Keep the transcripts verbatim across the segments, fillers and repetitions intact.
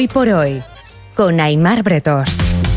Hoy por hoy, con Aimar Bretós.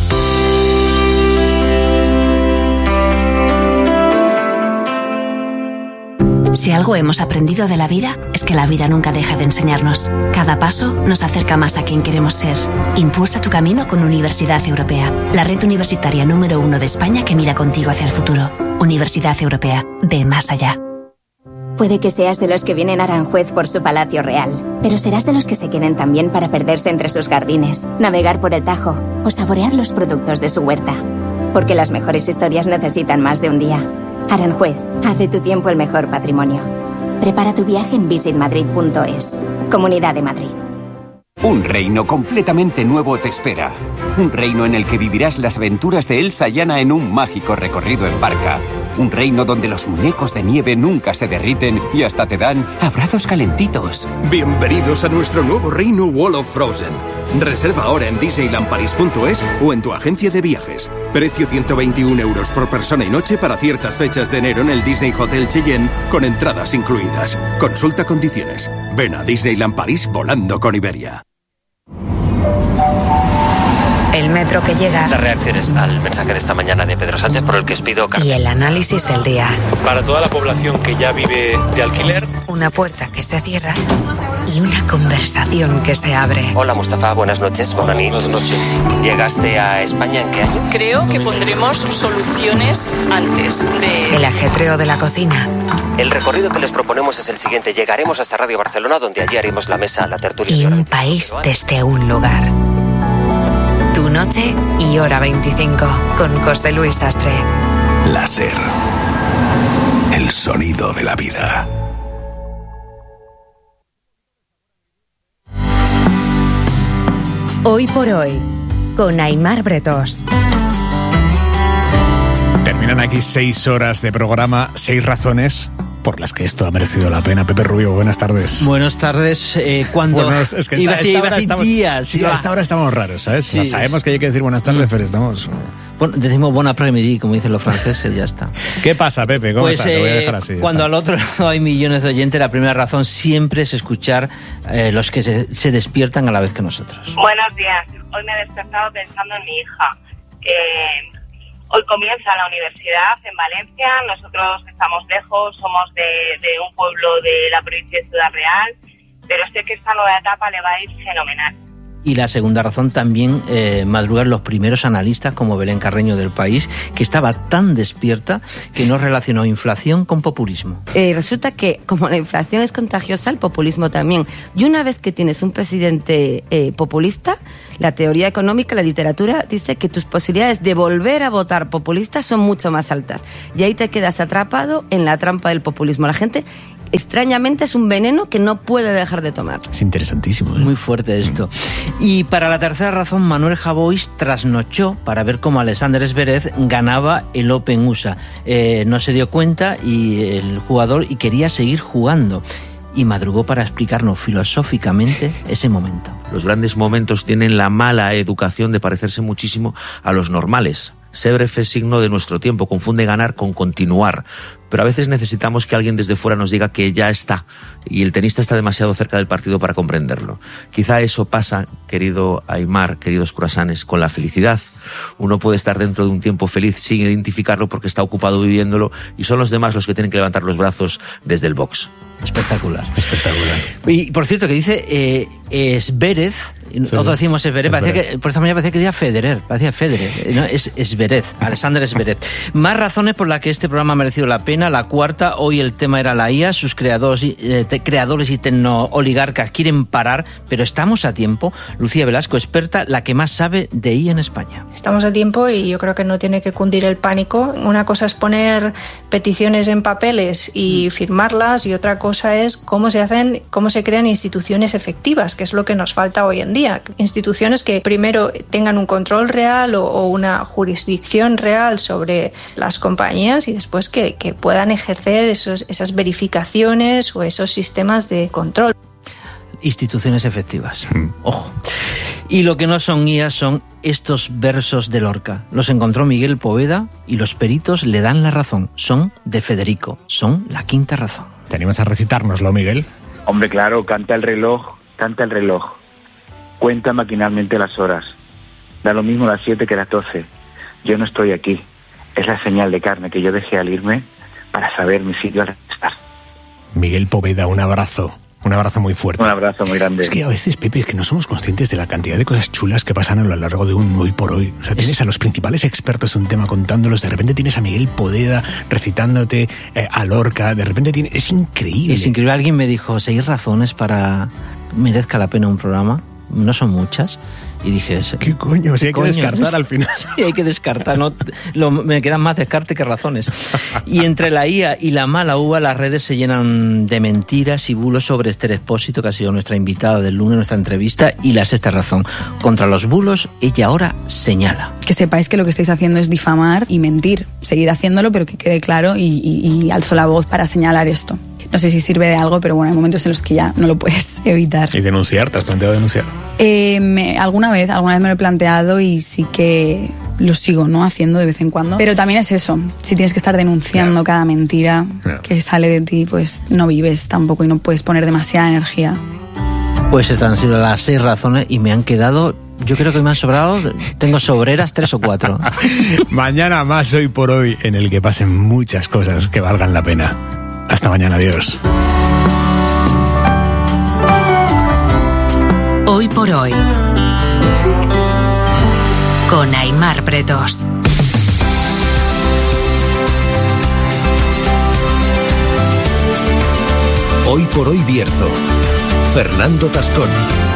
Si algo hemos aprendido de la vida, es que la vida nunca deja de enseñarnos. Cada paso nos acerca más a quien queremos ser. Impulsa tu camino con Universidad Europea, la red universitaria número uno de España que mira contigo hacia el futuro. Universidad Europea, ve más allá. Puede que seas de los que vienen a Aranjuez por su palacio real, pero serás de los que se queden también para perderse entre sus jardines, navegar por el Tajo o saborear los productos de su huerta. Porque las mejores historias necesitan más de un día. Aranjuez, haz de tu tiempo el mejor patrimonio. Prepara tu viaje en visit madrid punto es. Comunidad de Madrid. Un reino completamente nuevo te espera. Un reino en el que vivirás las aventuras de Elsa y Anna en un mágico recorrido en barca. Un reino donde los muñecos de nieve nunca se derriten y hasta te dan abrazos calentitos. Bienvenidos a nuestro nuevo reino Wall of Frozen. Reserva ahora en disneyland paris punto es o en tu agencia de viajes. Precio ciento veintiún euros por persona y noche para ciertas fechas de enero en el Disney Hotel Cheyenne con entradas incluidas. Consulta condiciones. Ven a Disneyland París volando con Iberia. El metro que llega. Las reacciones al mensaje de esta mañana de Pedro Sánchez por el que os pido carta. Y el análisis del día. Para toda la población que ya vive de alquiler. Una puerta que se cierra y una conversación que se abre. Hola Mustafa, buenas noches. Bonanit. Buenas noches. ¿Llegaste a España en qué año? Creo que pondremos soluciones antes de... El ajetreo de la cocina. El recorrido que les proponemos es el siguiente. Llegaremos hasta Radio Barcelona, donde allí haremos la mesa, la tertulia. Y un país desde un lugar. Tu noche y hora veinticinco, con José Luis Sastre. Láser. El sonido de la vida. Hoy por hoy, con Aimar Bretós. Terminan aquí seis horas de programa, seis razones por las que esto ha merecido la pena. Pepe Rubio, buenas tardes. Buenas tardes. Eh, cuando bueno, es que iba, esta, iba esta a decir estamos, días. Sí, iba. a esta hora estamos raros, ¿sabes? Sí. O sea, sabemos que hay que decir buenas tardes, mm. pero estamos... Bueno, decimos bon après-midi, como dicen los franceses, ya está. ¿Qué pasa, Pepe? ¿Cómo pues, estás? Eh, Te voy a dejar así. Cuando al otro lado hay millones de oyentes, la primera razón siempre es escuchar eh, los que se, se despiertan a la vez que nosotros. Buenos días. Hoy me he despertado pensando en mi hija. Eh... Hoy comienza la universidad en Valencia, nosotros estamos lejos, somos de, de un pueblo de la provincia de Ciudad Real, pero sé que esta nueva etapa le va a ir fenomenal. Y la segunda razón también, eh, madrugar los primeros analistas como Belén Carreño del País, que estaba tan despierta que no relacionó inflación con populismo. Eh, resulta que como la inflación es contagiosa, el populismo también. Y una vez que tienes un presidente eh, populista, la teoría económica, la literatura, dice que tus posibilidades de volver a votar populista son mucho más altas. Y ahí te quedas atrapado en la trampa del populismo. La gente... extrañamente es un veneno que no puede dejar de tomar. Es interesantísimo, ¿eh? Muy fuerte esto. Y para la tercera razón, Manuel Javois trasnochó para ver cómo Alexander Zverev ganaba el Open U S A. Eh, no se dio cuenta y el jugador y quería seguir jugando. Y madrugó para explicarnos filosóficamente ese momento. Los grandes momentos tienen la mala educación de parecerse muchísimo a los normales. Zverev es signo de nuestro tiempo, confunde ganar con continuar. Pero a veces necesitamos que alguien desde fuera nos diga que ya está, y el tenista está demasiado cerca del partido para comprenderlo. Quizá eso pasa, querido Aimar, queridos curasanes, con la felicidad. Uno puede estar dentro de un tiempo feliz sin identificarlo porque está ocupado viviéndolo, y son los demás los que tienen que levantar los brazos desde el box. Espectacular, espectacular. Y por cierto, que dice eh, Zverev, sí, nosotros decimos Zverev, parecía que, por esta mañana parecía que decía Federer, parecía Federer, no, es Zverev, Alexander Zverev. Más razones por las que este programa ha merecido la pena. La cuarta, hoy el tema era la I A, sus creadores y, eh, te, creadores y tecnooligarcas quieren parar, pero estamos a tiempo. Lucía Velasco, experta, la que más sabe de I A en España. Estamos a tiempo y yo creo que no tiene que cundir el pánico. Una cosa es poner peticiones en papeles y firmarlas, y otra cosa es cómo se hacen, cómo se crean instituciones efectivas, que es lo que nos falta hoy en día. Instituciones que primero tengan un control real o, o una jurisdicción real sobre las compañías, y después que, que puedan ejercer esos, esas verificaciones o esos sistemas de control. Instituciones efectivas. Mm. Ojo. Y lo que no son I A son estos versos de Lorca. Los encontró Miguel Poveda y los peritos le dan la razón. Son de Federico. Son la quinta razón. ¿Te animas a recitárnoslo, Miguel? Hombre, claro, canta el reloj, canta el reloj. cuenta maquinalmente las horas. Da lo mismo las siete que las doce. Yo no estoy aquí. Es la señal de carne que yo dejé al irme para saber mi sitio al estar. Miguel Poveda, un abrazo. Un abrazo muy fuerte. Un abrazo muy grande. Es que a veces, Pepe, es que no somos conscientes de la cantidad de cosas chulas que pasan a lo largo de un hoy por hoy. O sea, tienes a los principales expertos de un tema contándolos, de repente tienes a Miguel Poveda recitándote eh, a Lorca, de repente tienes... Es increíble. Es increíble. Alguien me dijo, ¿seis razones para merezca la pena un programa? No son muchas. Y dije... ¿Qué coño? Si hay coño, que descartar al final. Sí, hay que descartar. No, lo, me quedan más descarte que razones. Y entre la I A y la mala uva, las redes se llenan de mentiras y bulos sobre Esther Expósito, que ha sido nuestra invitada del lunes, nuestra entrevista, y la sexta razón. Contra los bulos, ella ahora señala. Que sepáis que lo que estáis haciendo es difamar y mentir. Seguid haciéndolo, pero que quede claro, y, y, y alzo la voz para señalar esto. No sé si sirve de algo, pero bueno, hay momentos en los que ya no lo puedes evitar. ¿Y denunciar? ¿Te has planteado denunciar? Eh, me, alguna vez, alguna vez me lo he planteado y sí que lo sigo, ¿no? Haciendo de vez en cuando. Pero también es eso, si tienes que estar denunciando claro. cada mentira claro. que sale de ti, pues no vives tampoco y no puedes poner demasiada energía. Pues estas han sido las seis razones y me han quedado... Yo creo que me han sobrado, tengo sobreras tres o cuatro. Mañana más Hoy por Hoy, en el que pasen muchas cosas que valgan la pena. Hasta mañana, adiós. Hoy por Hoy, con Aimar Pretos. Hoy por Hoy Bierzo, Fernando Tascón.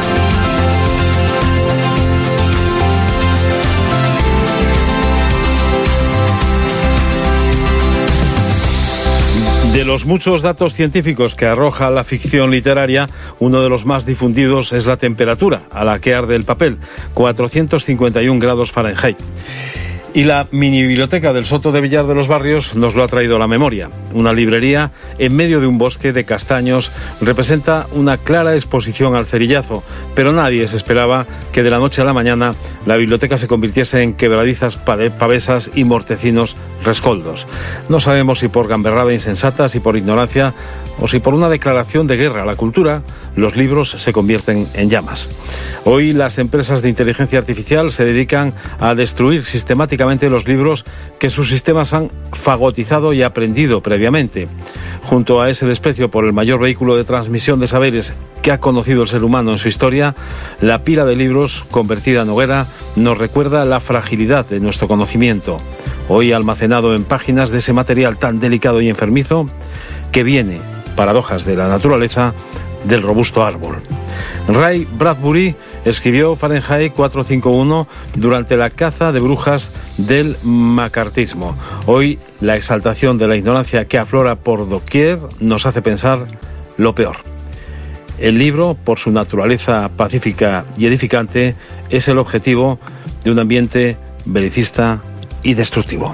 De los muchos datos científicos que arroja la ficción literaria, uno de los más difundidos es la temperatura a la que arde el papel, cuatrocientos cincuenta y un grados Fahrenheit. Y la mini biblioteca del Soto de Villar de los Barrios nos lo ha traído a la memoria. Una librería en medio de un bosque de castaños representa una clara exposición al cerillazo, pero nadie se esperaba que de la noche a la mañana la biblioteca se convirtiese en quebradizas pavesas y mortecinos rescoldos. No sabemos si por gamberrada insensata, si por ignorancia o si por una declaración de guerra a la cultura, los libros se convierten en llamas. Hoy las empresas de inteligencia artificial se dedican a destruir sistemáticamente los libros que sus sistemas han fagotizado y aprendido previamente. Junto a ese desprecio por el mayor vehículo de transmisión de saberes que ha conocido el ser humano en su historia, la pila de libros convertida en hoguera nos recuerda la fragilidad de nuestro conocimiento, hoy almacenado en páginas de ese material tan delicado y enfermizo que viene, paradojas de la naturaleza, del robusto árbol. Ray Bradbury escribió Fahrenheit cuatrocientos cincuenta y uno durante la caza de brujas del macartismo. Hoy, la exaltación de la ignorancia que aflora por doquier nos hace pensar lo peor. El libro, por su naturaleza pacífica y edificante, es el objetivo de un ambiente belicista y destructivo.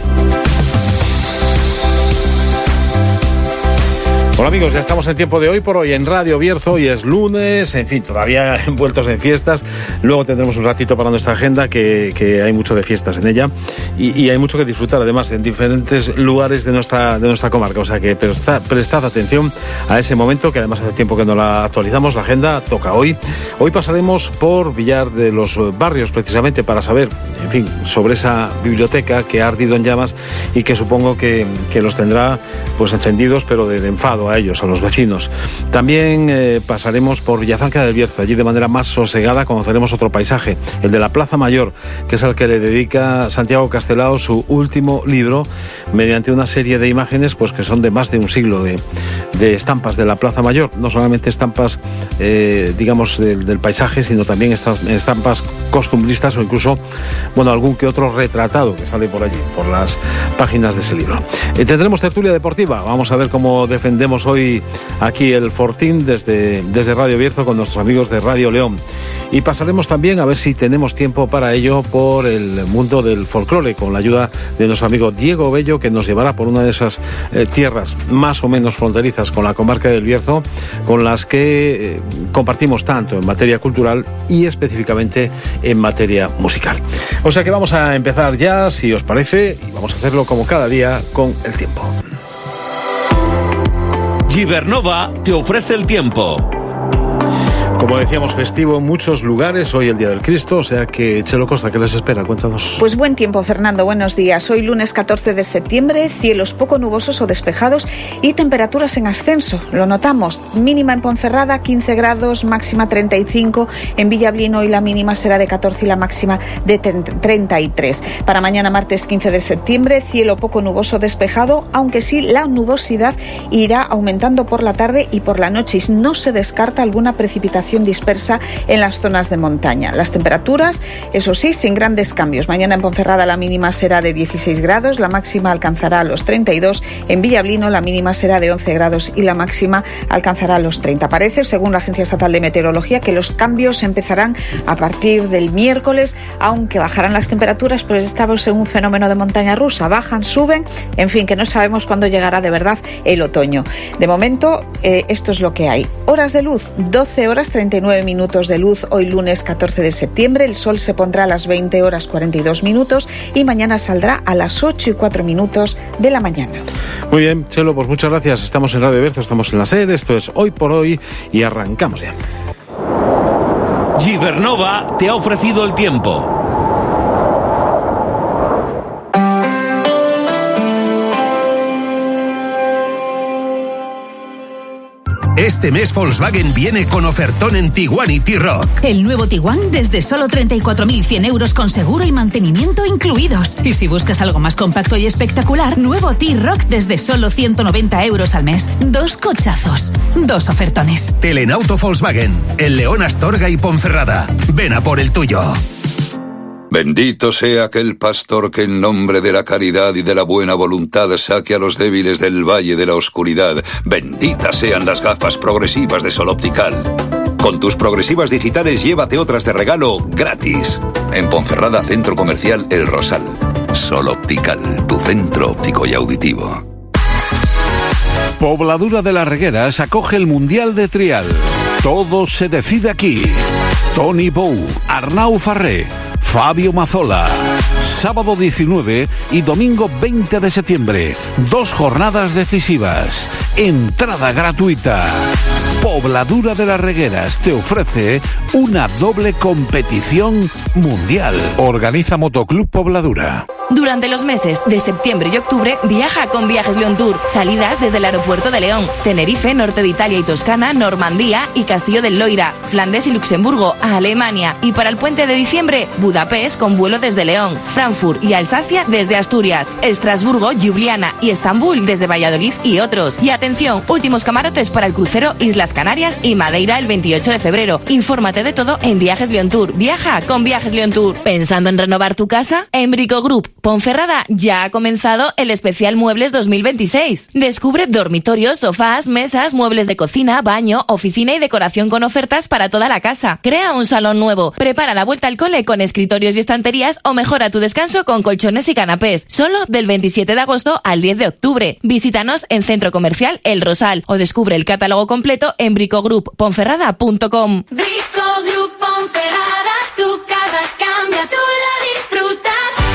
Hola amigos, ya estamos en tiempo de Hoy por Hoy en Radio Bierzo. Hoy es lunes, en fin, todavía envueltos en fiestas. Luego tendremos un ratito para nuestra agenda, que, que hay mucho de fiestas en ella. Y, y hay mucho que disfrutar, además, en diferentes lugares de nuestra, de nuestra comarca. O sea que prestad, prestad atención a ese momento, que además hace tiempo que no la actualizamos. La agenda toca hoy. Hoy pasaremos por Villar de los Barrios, precisamente para saber, en fin, sobre esa biblioteca que ha ardido en llamas y que supongo que, que los tendrá pues encendidos, pero de, de enfado a ellos, a los vecinos. También eh, pasaremos por Villafranca del Bierzo. Allí de manera más sosegada conoceremos otro paisaje, el de la Plaza Mayor, que es al que le dedica Santiago Castelao su último libro, mediante una serie de imágenes pues que son de más de un siglo de, de estampas de la Plaza Mayor. No solamente estampas, eh, digamos, del, del paisaje, sino también estas estampas costumbristas o incluso, bueno, algún que otro retratado que sale por allí, por las páginas de ese libro. Eh, tendremos tertulia deportiva. Vamos a ver cómo defendemos hoy aquí el Fortín desde, desde Radio Bierzo con nuestros amigos de Radio León. Y pasaremos también, a ver si tenemos tiempo para ello, por el mundo del folclore, con la ayuda de nuestro amigo Diego Bello, que nos llevará por una de esas eh, tierras más o menos fronterizas con la comarca del Bierzo, con las que eh, compartimos tanto en materia cultural y específicamente en materia musical. O sea que vamos a empezar ya, si os parece, y vamos a hacerlo como cada día con el tiempo. Gibernova te ofrece el tiempo. Como decíamos, festivo en muchos lugares, hoy el Día del Cristo, o sea que, Chelo Costa, ¿qué les espera? Cuéntanos. Pues buen tiempo, Fernando, buenos días. Hoy lunes catorce de septiembre, cielos poco nubosos o despejados y temperaturas en ascenso. Lo notamos, mínima en Ponferrada quince grados, máxima treinta y cinco, en Villablín hoy la mínima será de catorce y la máxima de treinta y tres. Para mañana martes quince de septiembre, cielo poco nuboso despejado, aunque sí la nubosidad irá aumentando por la tarde y por la noche y no se descarta alguna precipitación dispersa en las zonas de montaña. Las temperaturas, eso sí, sin grandes cambios. Mañana en Ponferrada la mínima será de dieciséis grados, la máxima alcanzará los treinta y dos. En Villablino la mínima será de once grados y la máxima alcanzará los treinta. Parece, según la Agencia Estatal de Meteorología, que los cambios empezarán a partir del miércoles, aunque bajarán las temperaturas, pues estamos en un fenómeno de montaña rusa. Bajan, suben, en fin, que no sabemos cuándo llegará de verdad el otoño. De momento, eh, esto es lo que hay. Horas de luz, doce horas treinta y nueve minutos de luz hoy lunes catorce de septiembre. El sol se pondrá a las veinte horas cuarenta y dos minutos y mañana saldrá a las ocho y cuatro minutos de la mañana. Muy bien, Chelo, pues muchas gracias. Estamos en Radio Bierzo, estamos en la SER, esto es Hoy por Hoy y arrancamos ya. Gibernova te ha ofrecido el tiempo. Este mes Volkswagen viene con ofertón en Tiguan y T-Roc. El nuevo Tiguan desde solo treinta y cuatro mil cien euros con seguro y mantenimiento incluidos. Y si buscas algo más compacto y espectacular, nuevo T-Roc desde solo ciento noventa euros al mes. Dos cochazos, dos ofertones. Telenauto Volkswagen, el León, Astorga y Ponferrada. Ven a por el tuyo. Bendito sea aquel pastor que en nombre de la caridad y de la buena voluntad saque a los débiles del valle de la oscuridad. Benditas sean las gafas progresivas de Sol Optical. Con tus progresivas digitales llévate otras de regalo gratis. En Ponferrada, Centro Comercial El Rosal. Sol Optical, tu centro óptico y auditivo. Pobladura de las Regueras acoge el Mundial de Trial. Todo se decide aquí. Tony Bou, Arnau Farré, Fabio Mazzola. Sábado diecinueve y domingo veinte de septiembre. Dos jornadas decisivas. Entrada gratuita. Pobladura de las Regueras te ofrece una doble competición mundial. Organiza Motoclub Pobladura. Durante los meses de septiembre y octubre, viaja con Viajes León Tour. Salidas desde el aeropuerto de León, Tenerife, norte de Italia y Toscana, Normandía y Castillo del Loira, Flandes y Luxemburgo, a Alemania. Y para el puente de diciembre, Budapest con vuelo desde León, Frankfurt y Alsacia desde Asturias, Estrasburgo, Ljubljana y Estambul desde Valladolid y otros. Y atención, últimos camarotes para el crucero Islas Canarias y Madeira el veintiocho de febrero. Infórmate de todo en Viajes León Tour. Viaja con Viajes León Tour. ¿Pensando en renovar tu casa? En Brico Group Ponferrada ya ha comenzado el especial Muebles dos mil veintiséis. Descubre dormitorios, sofás, mesas, muebles de cocina, baño, oficina y decoración con ofertas para toda la casa. Crea un salón nuevo, prepara la vuelta al cole con escritorios y estanterías o mejora tu descanso con colchones y canapés. Solo del veintisiete de agosto al diez de octubre. Visítanos en Centro Comercial El Rosal o descubre el catálogo completo en bricogroup ponferrada punto com. Brico Group Ponferrada, tu casa cambia, tú la disfrutas.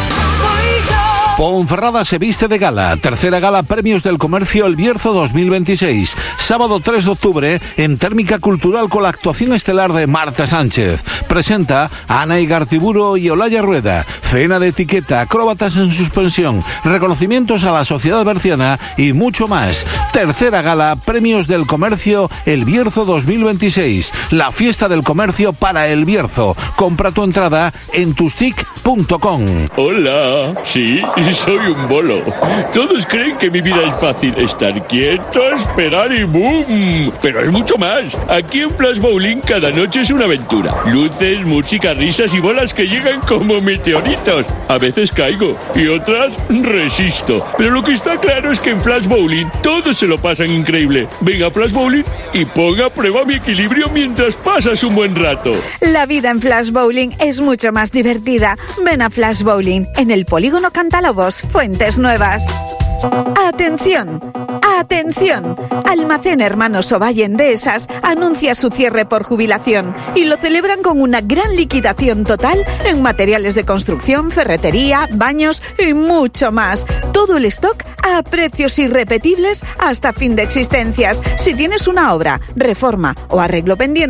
Ponferrada se viste de gala. Tercera gala Premios del Comercio El Bierzo dos mil veintiséis. Sábado tres de octubre en Térmica Cultural con la actuación estelar de Marta Sánchez. Presenta a Ana Igartiburu y Olaya Rueda. Cena de etiqueta, acróbatas en suspensión, reconocimientos a la sociedad berciana y mucho más. Tercera gala Premios del Comercio El Bierzo dos mil veintiséis. La fiesta del comercio para El Bierzo. Compra tu entrada en tustic punto com. Hola, sí, soy un bolo. Todos creen que mi vida es fácil. Estar quieto, esperar y ¡boom! Pero es mucho más. Aquí en Flash Bowling cada noche es una aventura. Luces, música, risas y bolas que llegan como meteoritos. A veces caigo y otras resisto. Pero lo que está claro es que en Flash Bowling todos se lo pasan increíble. Ven a Flash Bowling y ponga a prueba mi equilibrio mientras pasas un buen rato. La vida en Flash Bowling es mucho más divertida. Ven a Flash Bowling en el Polígono Cantalobos, Fuentes Nuevas. ¡Atención! ¡Atención! Almacén Hermanos Ovalle Endesas anuncia su cierre por jubilación y lo celebran con una gran liquidación total en materiales de construcción, ferretería, baños y mucho más. Todo el stock a precios irrepetibles hasta fin de existencias. Si tienes una obra, reforma o arreglo pendiente,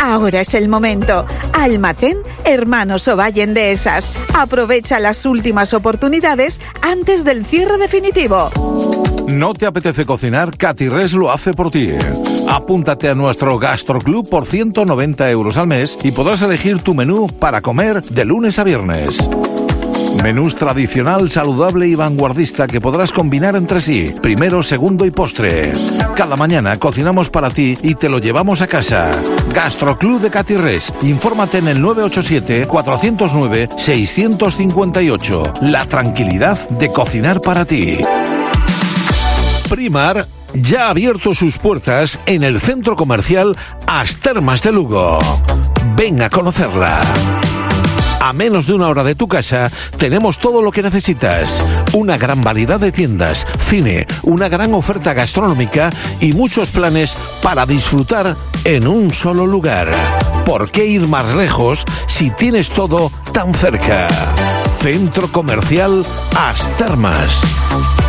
Ahora es el momento. Almacén Hermanos Ovalle Dehesas. Aprovecha las últimas oportunidades antes del cierre definitivo. ¿No te apetece cocinar? Catirres lo hace por ti. Apúntate a nuestro Gastroclub por ciento noventa euros al mes y podrás elegir tu menú para comer de lunes a viernes. Menús tradicional, saludable y vanguardista que podrás combinar entre sí, primero, segundo y postre. Cada mañana cocinamos para ti y te lo llevamos a casa. Gastroclub de Catirres. Infórmate en el nueve ocho siete, cuatro cero nueve, seis cinco ocho. La tranquilidad de cocinar para ti. Primar ya ha abierto sus puertas en el centro comercial As Termas de Lugo. Ven a conocerla. A menos de una hora de tu casa, tenemos todo lo que necesitas. Una gran variedad de tiendas, cine, una gran oferta gastronómica y muchos planes para disfrutar en un solo lugar. ¿Por qué ir más lejos si tienes todo tan cerca? Centro Comercial As Termas.